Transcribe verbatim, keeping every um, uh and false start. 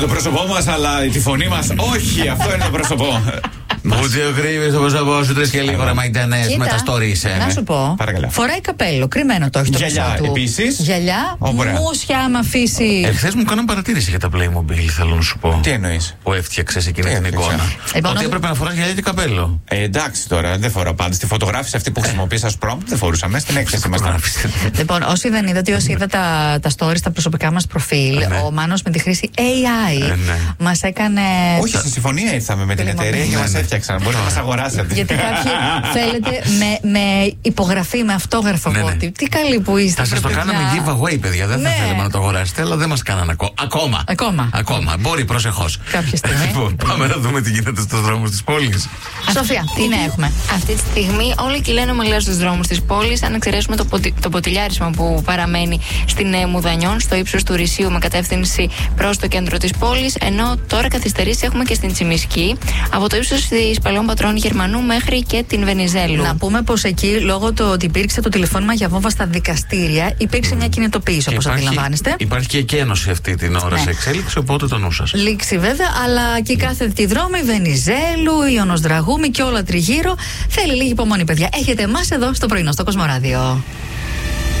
το πρόσωπό μας, αλλά τη φωνή μας. Όχι, αυτό είναι το πρόσωπό. Ούτε ο κρύβει το πρόσωπό σου, τρει και λίγο ρε μαϊντανές με τα stories. Να σου πω. Παρακαλώ. Φοράει καπέλο, κρυμμένο το έχει το γυαλιά του. επίσης. Γυαλιά, μουσια, άμα αφήσει. Εχθές μου κάναν παρατήρηση για τα Playmobil, θέλω να σου πω. Τι εννοείς? Που έφτιαξες εκείνη την εικόνα. Λοιπόν, ότι έπρεπε να φοράς γυαλιά και καπέλο. Ε, εντάξει τώρα, δεν φοράω πάντα. Στη φωτογράφηση αυτή που χρησιμοποίησα ως prompt δεν φορούσαμε. Στην έκθεση μας. Λοιπόν, όσοι δεν είδατε, όσοι είδα τα, τα stories στα προσωπικά μας προφίλ, ναι. ο Μάνος με τη χρήση έι άι ναι. μας έκανε. Όχι, σε συμφωνία ήρθαμε με την εταιρεία και μας έφτιαξαν. Μπορεί να μας αγοράσετε. Γιατί κάποιοι θέλετε με, με υπογραφή, με αυτόγραφο. Ναι, ναι. Τι καλή που είστε. Θα σας το κάναμε giveaway, παιδιά. Δεν ναι. θα θέλαμε να το αγοράσετε, αλλά δεν μας κάνανε ακόμα. Ακόμα. Ακόμα. Μπορεί, προσεχώς. Κάποια στιγμή. Λοιπόν, πάμε να δούμε τι γίνεται στους δρόμους της πόλης. Σοφία, τι να έχουμε? Αυτή τη στιγμή όλοι κυλάνε ομαλά στους δρόμους της πόλης, αν εξαιρέσουμε το, ποτι, το ποτηλιάρισμα που παραμένει στην ε, Μουδανιών, στο ύψος του Ρησίου με κατεύθυνση προς το κέντρο της πόλης, ενώ τώρα καθυστερήσεις έχουμε και στην Τσιμισκή, από το ύψος της Παλαιών Πατρών Γερμανού μέχρι και την Βενιζέλου. Να πούμε πως εκεί, λόγω του ότι υπήρξε το τηλεφώνημα για βόμβα στα δικαστήρια, υπήρξε μια κινητοποίηση, όπως αντιλαμβάνεστε. Υπάρχει και εκένωση αυτή την ώρα, ναι, σε εξέλιξη, οπότε το νου σας. Λήξη βέβαια, αλλά και κάθε τη δρόμη, Βενιζέλου, Ιωνος Δραγούμη και όλα τριγύρω. Θέλει λίγη υπομονή, παιδιά. Έχετε εμάς εδώ στο πρωινό στο Κοσμοράδιο.